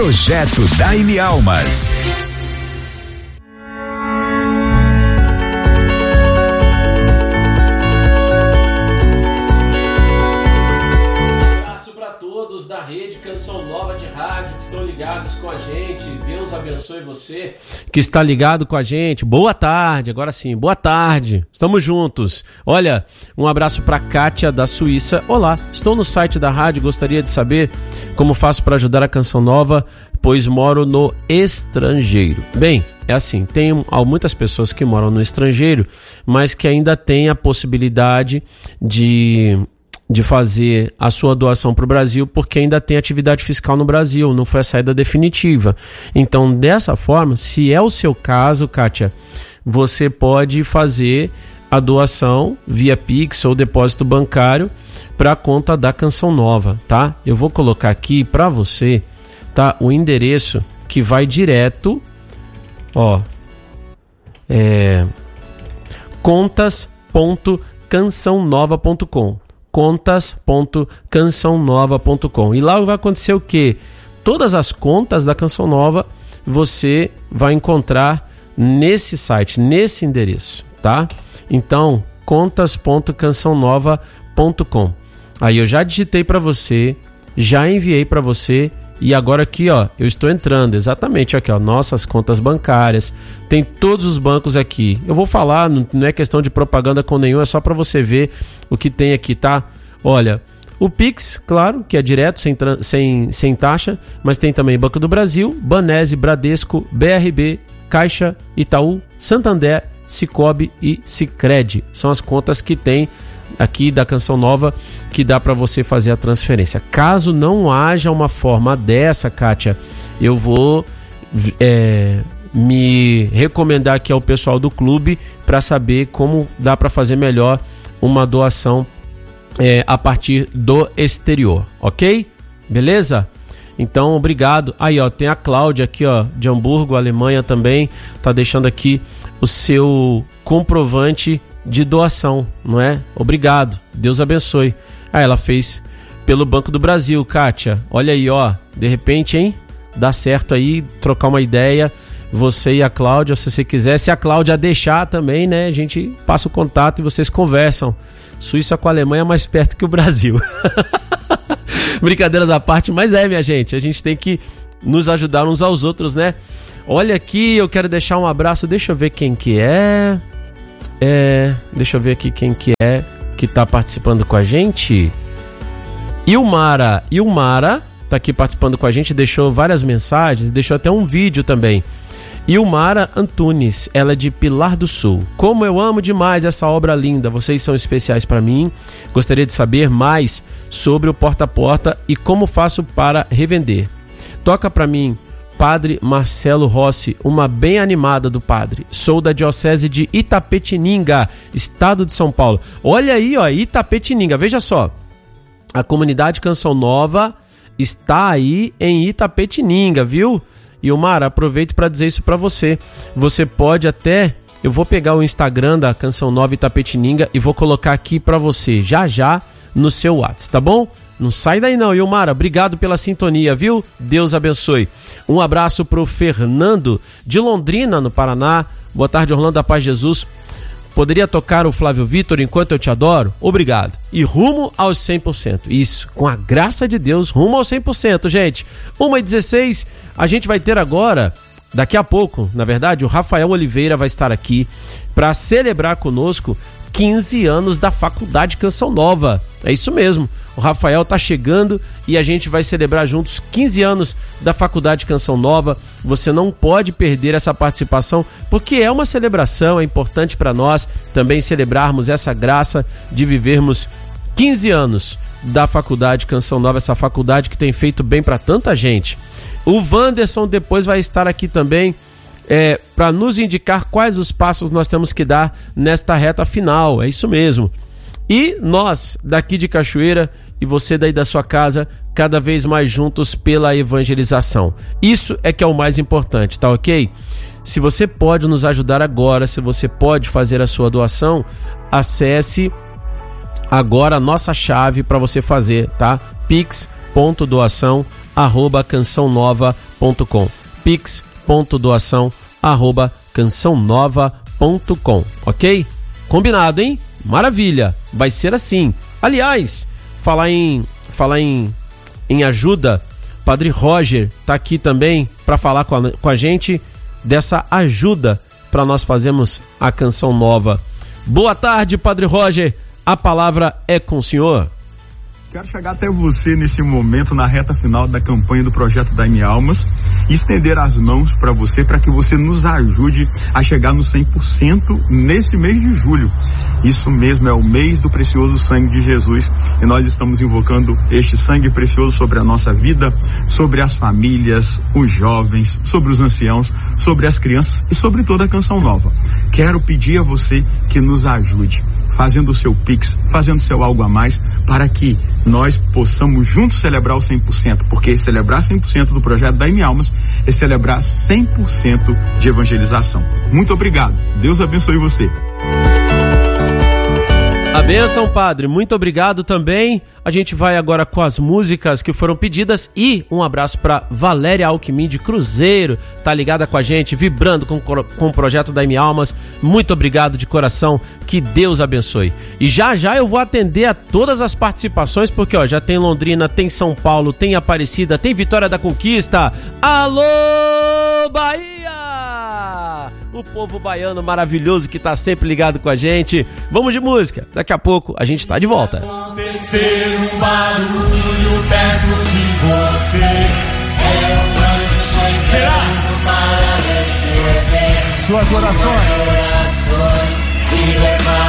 Projeto Daime Almas. Da Rede Canção Nova de Rádio que estão ligados com a gente. Deus abençoe você que está ligado com a gente. Boa tarde, agora sim, boa tarde. Estamos juntos. Olha, um abraço para Kátia da Suíça. Olá, estou no site da rádio, gostaria de saber como faço para ajudar a Canção Nova, pois moro no estrangeiro. Bem, é assim, tem muitas pessoas que moram no estrangeiro, mas que ainda têm a possibilidade de fazer a sua doação para o Brasil, porque ainda tem atividade fiscal no Brasil, não foi a saída definitiva. Então, dessa forma, se é o seu caso, Kátia, você pode fazer a doação via Pix ou depósito bancário para a conta da Canção Nova, tá? Eu vou colocar aqui para você, tá, o endereço que vai direto, contas.cançãonova.com contas.cançãonova.com. E lá vai acontecer o quê? Todas as contas da Canção Nova você vai encontrar nesse site, nesse endereço, tá? Então, contas.cançãonova.com. Aí eu já digitei para você, já enviei para você. E agora aqui, eu estou entrando, exatamente aqui, nossas contas bancárias, tem todos os bancos aqui. Eu vou falar, não é questão de propaganda com nenhum, é só para você ver o que tem aqui, tá? Olha, o Pix, claro, que é direto, sem taxa, mas tem também Banco do Brasil, Banese, Bradesco, BRB, Caixa, Itaú, Santander, Sicoob e Sicredi. São as contas que tem aqui da Canção Nova que dá para você fazer a transferência. Caso não haja uma forma dessa, Kátia, eu vou me recomendar aqui ao pessoal do clube para saber como dá para fazer melhor uma doação a partir do exterior, ok? Beleza? Então, obrigado. Aí, tem a Cláudia aqui, de Hamburgo, Alemanha também, tá deixando aqui o seu comprovante de doação, não é? Obrigado, Deus abençoe. Ela fez pelo Banco do Brasil, Kátia. Olha aí, de repente, hein? Dá certo aí, trocar uma ideia, você e a Cláudia, se você quiser. Se a Cláudia deixar também, né? A gente passa o contato e vocês conversam. Suíça com a Alemanha é mais perto que o Brasil. Brincadeiras à parte, mas minha gente, a gente tem que nos ajudar uns aos outros, né? Olha aqui, eu quero deixar um abraço, deixa eu ver quem que é. Deixa eu ver aqui quem que é que tá participando com a gente. Ilmara tá aqui participando com a gente, deixou várias mensagens, deixou até um vídeo também. Ilmara Antunes, ela é de Pilar do Sul. Como eu amo demais essa obra linda, vocês são especiais para mim. Gostaria de saber mais sobre o Porta a Porta e como faço para revender. Toca para mim Padre Marcelo Rossi, uma bem animada do padre. Sou da Diocese de Itapetininga, estado de São Paulo. Olha aí, Itapetininga, veja só. A comunidade Canção Nova está aí em Itapetininga, viu? E Omar, aproveito para dizer isso para você. Você pode até... Eu vou pegar o Instagram da Canção Nova Itapetininga e vou colocar aqui para você, já no seu WhatsApp, tá bom? Não sai daí não, Ilmara, obrigado pela sintonia, viu? Deus abençoe. Um abraço pro Fernando de Londrina, no Paraná. Boa tarde, Orlando, da Paz de Jesus. Poderia tocar o Flávio Vitor, Enquanto Eu Te Adoro? Obrigado. E rumo aos 100%. Isso, com a graça de Deus, rumo aos 100%, gente. 1h16, a gente vai ter agora, daqui a pouco, na verdade, o Rafael Oliveira vai estar aqui para celebrar conosco 15 anos da Faculdade Canção Nova. É isso mesmo. O Rafael tá chegando e a gente vai celebrar juntos 15 anos da Faculdade Canção Nova. Você não pode perder essa participação, porque é uma celebração, é importante para nós também celebrarmos essa graça de vivermos 15 anos da Faculdade Canção Nova, essa faculdade que tem feito bem para tanta gente. O Wanderson depois vai estar aqui também para nos indicar quais os passos nós temos que dar nesta reta final. É isso mesmo. E nós, daqui de Cachoeira, e você daí da sua casa, cada vez mais juntos pela evangelização. Isso é que é o mais importante, tá ok? Se você pode nos ajudar agora, se você pode fazer a sua doação, acesse agora a nossa chave para você fazer, tá? pix.doação pix@cançãonova.com. pix.doação@cançãonova.com, ok? Combinado, hein? Maravilha, vai ser assim. Aliás, falar em ajuda, Padre Roger tá aqui também para falar com a gente dessa ajuda para nós fazermos a Canção Nova. Boa tarde, Padre Roger, a palavra é com o senhor. Quero chegar até você nesse momento, na reta final da campanha do Projeto Dai-me Almas, e estender as mãos para você, para que você nos ajude a chegar no 100% nesse mês de julho. Isso mesmo, é o mês do precioso sangue de Jesus, e nós estamos invocando este sangue precioso sobre a nossa vida, sobre as famílias, os jovens, sobre os anciãos, sobre as crianças e sobre toda a Canção Nova. Quero pedir a você que nos ajude, fazendo o seu Pix, fazendo o seu algo a mais, para que nós possamos juntos celebrar o 100%, porque celebrar 100% do Projeto Dai-me Almas é celebrar 100% de evangelização. Muito obrigado. Deus abençoe você. A bênção, Padre. Muito obrigado também. A gente vai agora com as músicas que foram pedidas e um abraço para Valéria Alckmin de Cruzeiro, tá ligada com a gente, vibrando com o Projeto Dai-me Almas. Muito obrigado de coração, que Deus abençoe. E já eu vou atender a todas as participações, porque já tem Londrina, tem São Paulo, tem Aparecida, tem Vitória da Conquista. Alô, Bahia! O povo baiano maravilhoso que tá sempre ligado com a gente. Vamos de música. Daqui a pouco a gente tá de volta. Acontecer um barulho perto de você, é um anjo chegando para receber suas orações e levar